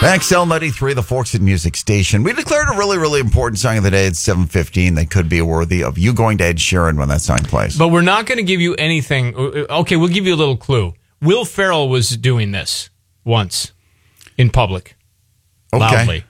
XL 93, the Forks and Music Station. We declared a really, really important song of the day at 7:15 that could be worthy of you going to Ed Sheeran when that song plays. But we're not going to give you anything. Okay, we'll give you a little clue. Will Ferrell was doing this once in public. Loudly.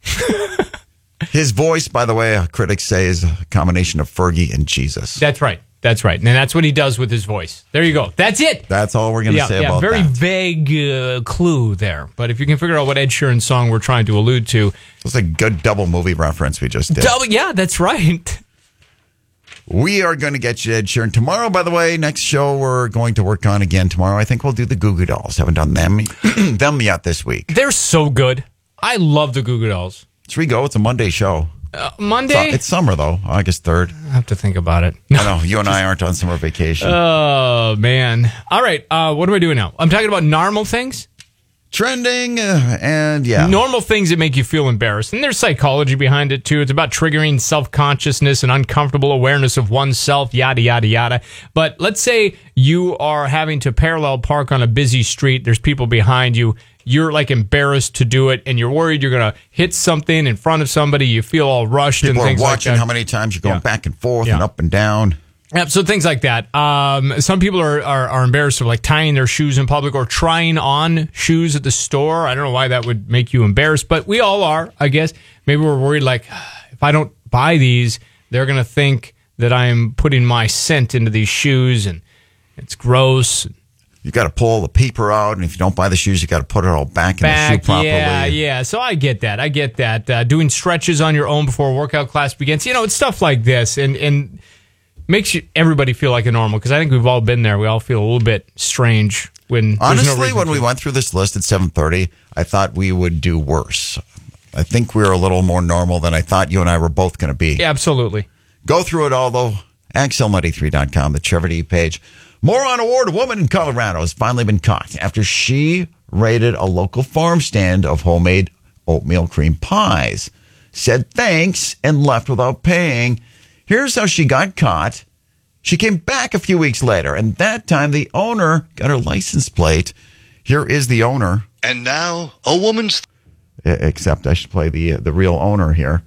His voice, by the way, critics say is a combination of Fergie and Jesus. That's right. That's right. And that's what he does with his voice. There you go. That's it. That's all we're going to say about that. Very vague clue there. But if you can figure out what Ed Sheeran's song we're trying to allude to. It's a good double movie reference we just did. Yeah, that's right. We are going to get you Ed Sheeran tomorrow, by the way. Next show we're going to work on again tomorrow. I think we'll do the Goo Goo Dolls. Haven't done them yet this week. They're so good. I love the Goo Goo Dolls. It's Rigo. It's a Monday show. Monday? It's summer, though. August 3rd. I have to think about it. I know. You and I aren't on summer vacation. Oh, man. All right. What am I doing now? I'm talking about normal things? Trending, and yeah. Normal things that make you feel embarrassed. And there's psychology behind it, too. It's about triggering self-consciousness and uncomfortable awareness of oneself, yada, yada, yada. But let's say you are having to parallel park on a busy street. There's people behind you. You're like embarrassed to do it, and you're worried you're going to hit something in front of somebody. You feel all rushed and things like that. People are watching how many times you're going back and forth and up and down. Yeah, so things like that. Some people are embarrassed of like tying their shoes in public or trying on shoes at the store. I don't know why that would make you embarrassed, but we all are, I guess. Maybe we're worried like, if I don't buy these, they're going to think that I'm putting my scent into these shoes, and it's gross. You got to pull the paper out, and if you don't buy the shoes, you got to put it all back in the shoe properly. Yeah. So I get that. Doing stretches on your own before a workout class begins. You know, it's stuff like this, and makes everybody feel like a normal, because I think we've all been there. We all feel a little bit strange when honestly, when we went through this list at 7:30, I thought we would do worse. I think we were a little more normal than I thought you and I were both going to be. Yeah, absolutely. Go through it all, though. XL93.com, the charity page. Moron Award, a woman in Colorado has finally been caught after she raided a local farm stand of homemade oatmeal cream pies, said thanks, and left without paying. Here's how she got caught. She came back a few weeks later, and that time the owner got her license plate. Here is the owner. And now a woman's... Except I should play the real owner here.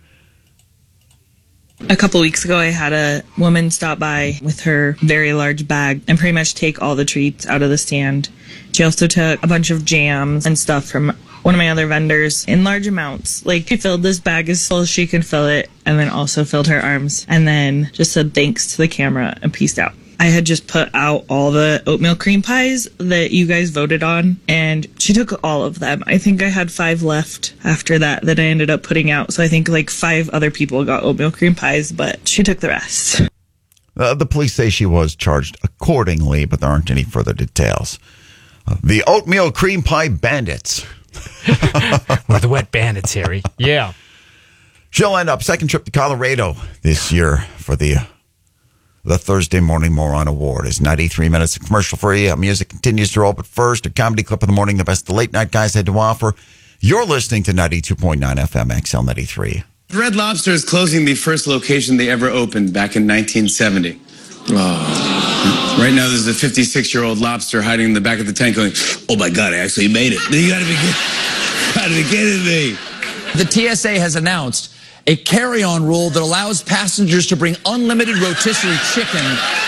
A couple weeks ago, I had a woman stop by with her very large bag and pretty much take all the treats out of the stand. She also took a bunch of jams and stuff from one of my other vendors in large amounts. Like, she filled this bag as full as she could fill it, and then also filled her arms, and then just said thanks to the camera and peaced out. I had just put out all the oatmeal cream pies that you guys voted on, and she took all of them. I think I had 5 left after that I ended up putting out. So I think like 5 other people got oatmeal cream pies, but she took the rest. The police say she was charged accordingly, but there aren't any further details. The oatmeal cream pie bandits. Or the wet bandits, Harry. Yeah. She'll end up second trip to Colorado this year for the Thursday Morning Moron Award. Is 93 minutes of commercial free. Music continues to roll, but first, a comedy clip of the morning, the best the late night guys had to offer. You're listening to 92.9 FM XL 93. Red Lobster is closing the first location they ever opened back in 1970. Oh. Right now, there's a 56-year-old lobster hiding in the back of the tank going, oh my God, I actually made it. You gotta be kidding me. The TSA has announced a carry-on rule that allows passengers to bring unlimited rotisserie chicken